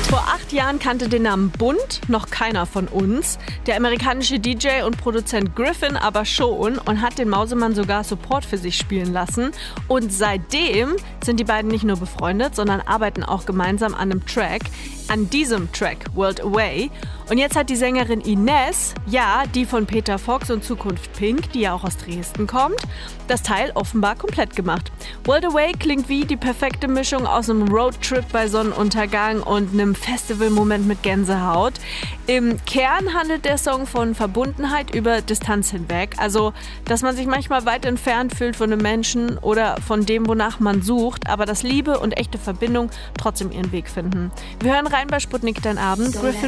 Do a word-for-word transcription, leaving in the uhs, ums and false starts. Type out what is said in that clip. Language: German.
Vor acht Jahren kannte den Namen Bund noch keiner von uns. Der amerikanische D J und Produzent Gryffin aber schon und hat den Mausemann sogar Support für sich spielen lassen. Und seitdem sind die beiden nicht nur befreundet, sondern arbeiten auch gemeinsam an einem Track. An diesem Track, World Away. Und jetzt hat die Sängerin Ines, ja, die von Peter Fox und Zukunft Pink, die ja auch aus Dresden kommt, das Teil offenbar komplett gemacht. World Away klingt wie die perfekte Mischung aus einem Roadtrip bei Sonnenuntergang und einem Festivalmoment mit Gänsehaut. Im Kern handelt der Song von Verbundenheit über Distanz hinweg. Also, dass man sich manchmal weit entfernt fühlt von einem Menschen oder von dem, wonach man sucht, aber dass Liebe und echte Verbindung trotzdem ihren Weg finden. Wir hören rein bei Sputnik Dein Abend. Gryffin